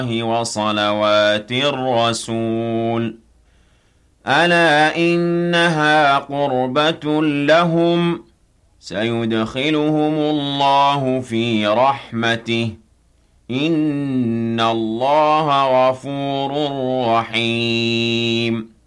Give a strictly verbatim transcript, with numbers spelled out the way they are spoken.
وصلوات الرسول ألا إنها قربة لهم سيدخلهم الله في رحمته إن الله غفور رحيم